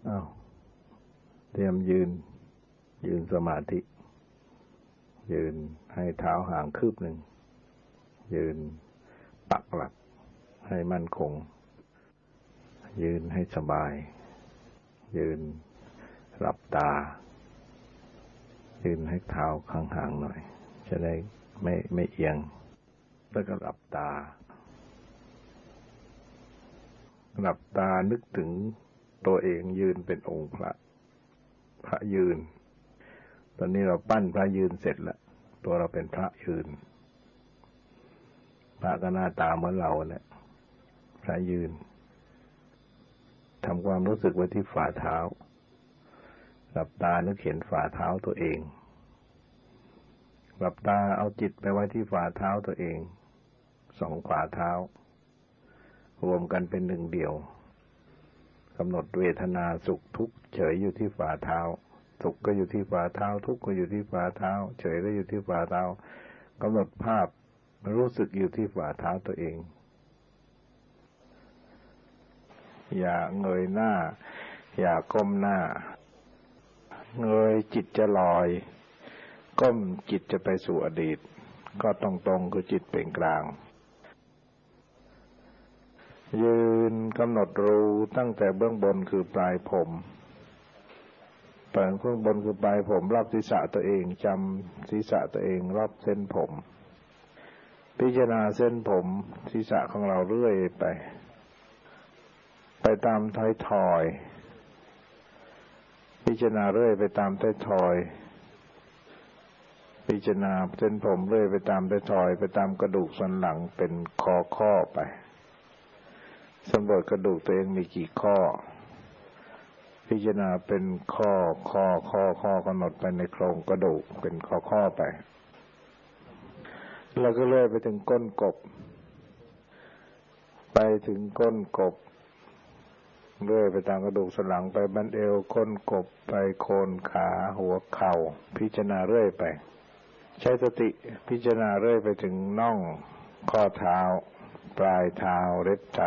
อ้าวเตรียมยืนสมาธิยืนให้เท้าห่างคืบหนึ่งยืนปักหลักให้มั่นคงยืนให้สบายยืนหลับตายืนให้เท้าห่างๆหน่อยจะได้ไม่เอียงแล้วก็หลับตานึกถึงตัวเองยืนเป็นองค์พระยืนตอนนี้เราปั้นพระยืนเสร็จแล้วตัวเราเป็นพระยืนพระก็หน้าตาเหมือนเราเนี่ยพระยืนทำความรู้สึกไว้ที่ฝ่าเท้าหลับตานึกเห็นฝ่าเท้าตัวเองหลับตาเอาจิตไปไว้ที่ฝ่าเท้าตัวเองสองฝ่าเท้ารวมกันเป็นหนึ่งเดียวกำหนดเวทนาสุขทุกข์เฉยอยู่ที่ฝ่าเท้าสุขก็อยู่ที่ฝ่าเท้าทุกข์ก็อยู่ที่ฝ่าเท้าเฉยก็อยู่ที่ฝ่าเท้ากำหนดภาพรู้สึกอยู่ที่ฝ่าเท้าตัวเองอย่าเงยหน้าอย่าก้มหน้าเงยจิตจะลอยก้มจิตจะไปสู่อดีตก็ตรงๆคือจิตเป็นกลางยืนกำหนดรู้ตั้งแต่เบื้องบนคือปลายผมเบื้องบนคือปลายผมรอบศีรษะตัวเองจำศีรษะตัวเองรอบเส้นผมพิจารณาเส้นผมศีรษะของเราเรื่อยไปตามท้ายทอยพิจารณาเรื่อยไปตามท้ายทอยพิจารณาเส้นผมเรื่อยไปตามท้ายทอยไปตามกระดูกสันหลังเป็นข้อไปสำรวจกระดูกตัวเองมีกี่ข้อพิจารณาเป็นข้อกำหนดไปในโครงกระดูกเป็นข้อไปแล้วก็เลื่อยไปถึงก้นกบไปถึงก้นกบเลื่อยไปตามกระดูกสันหลังไปบั้นเอวก้นกบไปโคนขาหัวเข่าพิจารณาเรื่อยไปใช้สติพิจารณาเรื่อยไปถึงน่องข้อเท้าปลายเท้าเล็บเท้า